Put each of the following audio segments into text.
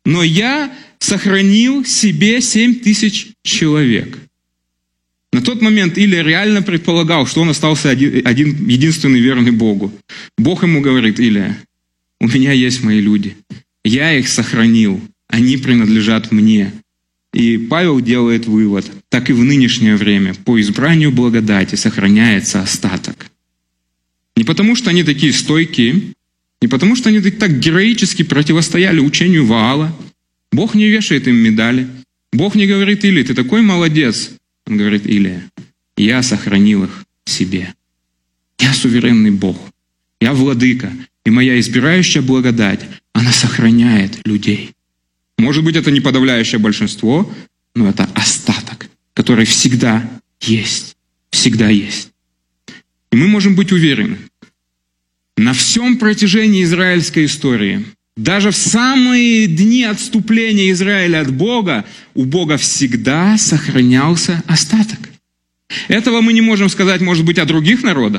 но я сохранил себе 7000 человек». На тот момент Илия реально предполагал, что он остался один единственный верный Богу. Бог ему говорит: «Илия, у меня есть мои люди. Я их сохранил. Они принадлежат мне». И Павел делает вывод: так и в нынешнее время по избранию благодати сохраняется остаток. Не потому, что они такие стойкие, не потому, что они так героически противостояли учению Ваала. Бог не вешает им медали. Бог не говорит: «Илия, ты такой молодец». Он говорит: «Илия, я сохранил их себе. Я суверенный Бог. Я владыка. И моя избирающая благодать, она сохраняет людей». Может быть, это не подавляющее большинство, но это остаток, который всегда есть. Всегда есть. И мы можем быть уверены, на всем протяжении израильской истории, даже в самые дни отступления Израиля от Бога, у Бога всегда сохранялся остаток. Этого мы не можем сказать, может быть, о других народах.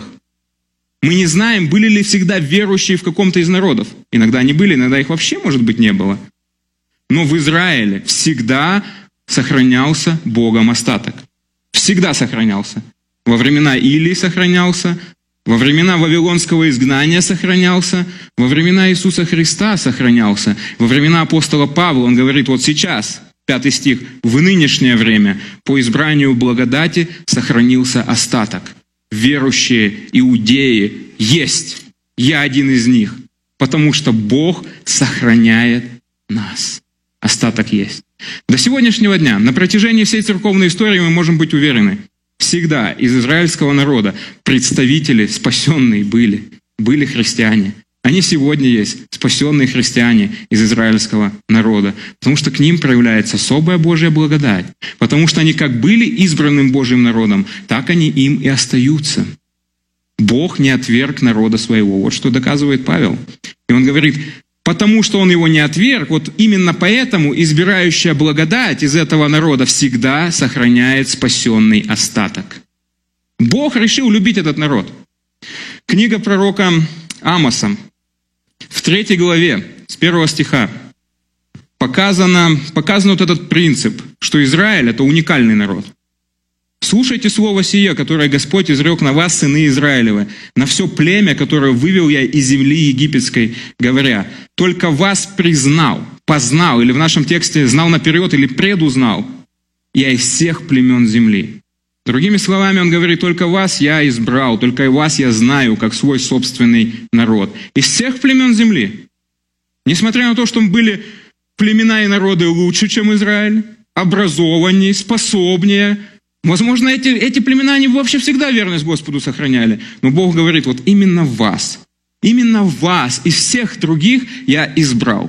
Мы не знаем, были ли всегда верующие в каком-то из народов. Иногда они были, иногда их вообще, может быть, не было. Но в Израиле всегда сохранялся Богом остаток. Всегда сохранялся. Во времена Илии сохранялся, во времена Вавилонского изгнания сохранялся, во времена Иисуса Христа сохранялся, во времена апостола Павла, он говорит: вот сейчас, 5 стих, в нынешнее время по избранию благодати сохранился остаток. Верующие иудеи есть. Я один из них, потому что Бог сохраняет нас. Остаток есть. До сегодняшнего дня, на протяжении всей церковной истории мы можем быть уверены, всегда из израильского народа представители спасенные были христиане. Они сегодня есть спасенные христиане из израильского народа, потому что к ним проявляется особая Божья благодать, потому что они как были избранным Божьим народом, так они им и остаются. Бог не отверг народа своего. Вот что доказывает Павел. И он говорит: потому что он его не отверг, вот именно поэтому избирающая благодать из этого народа всегда сохраняет спасенный остаток. Бог решил любить этот народ. Книга пророка Амоса, в 3 главе, с 1 стиха, показан вот этот принцип, что Израиль — это уникальный народ. «Слушайте слово сие, которое Господь изрек на вас, сыны Израилевы, на все племя, которое вывел я из земли египетской, говоря: только вас признал, познал», или в нашем тексте «знал наперед» или «предузнал я из всех племен земли». Другими словами, он говорит: только вас я избрал, только вас я знаю, как свой собственный народ. Из всех племен земли. Несмотря на то, что были племена и народы лучше, чем Израиль, образованнее, способнее. Возможно, эти племена, они вообще всегда верность Господу сохраняли. Но Бог говорит: вот именно вас из всех других я избрал.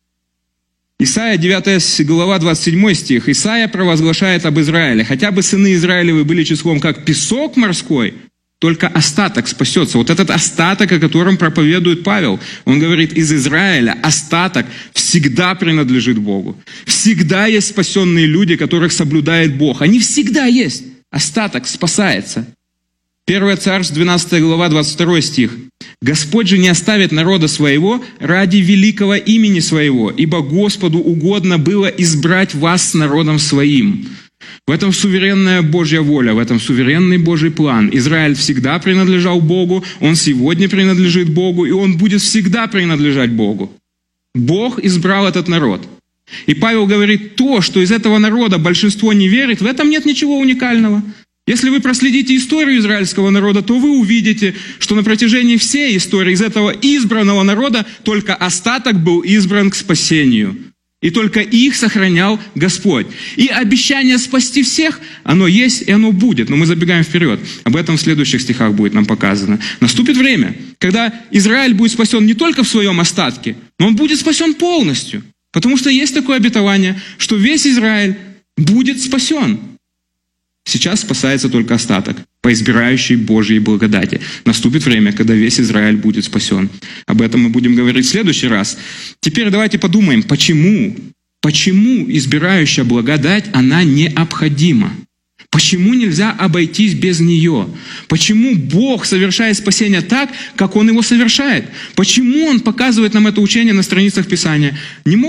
Исайя 9 глава 27 стих. Исайя провозглашает об Израиле: хотя бы сыны Израилевы были числом как песок морской, только остаток спасется. Вот этот остаток, о котором проповедует Павел. Он говорит: из Израиля остаток всегда принадлежит Богу. Всегда есть спасенные люди, которых соблюдает Бог. Они всегда есть. Остаток спасается. 1 Царств, 12 глава, 22 стих. «Господь же не оставит народа своего ради великого имени своего, ибо Господу угодно было избрать вас с народом своим». В этом суверенная Божья воля, в этом суверенный Божий план. Израиль всегда принадлежал Богу, он сегодня принадлежит Богу, и он будет всегда принадлежать Богу. Бог избрал этот народ. И Павел говорит: то, что из этого народа большинство не верит, в этом нет ничего уникального. Если вы проследите историю израильского народа, то вы увидите, что на протяжении всей истории из этого избранного народа только остаток был избран к спасению. И только их сохранял Господь. И обещание спасти всех, оно есть и оно будет. Но мы забегаем вперед. Об этом в следующих стихах будет нам показано. Наступит время, когда Израиль будет спасен не только в своем остатке, но он будет спасен полностью. Потому что есть такое обетование, что весь Израиль будет спасен. Сейчас спасается только остаток по избирающей Божьей благодати. Наступит время, когда весь Израиль будет спасен. Об этом мы будем говорить в следующий раз. Теперь давайте подумаем, почему избирающая благодать, она необходима? Почему нельзя обойтись без нее? Почему Бог совершает спасение так, как Он его совершает? Почему Он показывает нам это учение на страницах Писания?